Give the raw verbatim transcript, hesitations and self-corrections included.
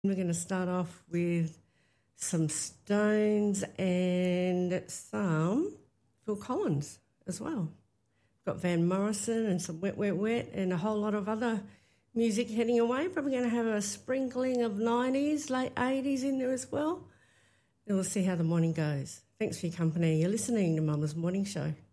We're going to start off with some Stones and some Phil Collins as well. We've got Van Morrison and some Wet, Wet, Wet and a whole lot of other music heading away. Probably going to have a sprinkling of nineties, late eighties in there as well. And we'll see how the morning goes. Thanks for your company. You're listening to Mama's Morning Show.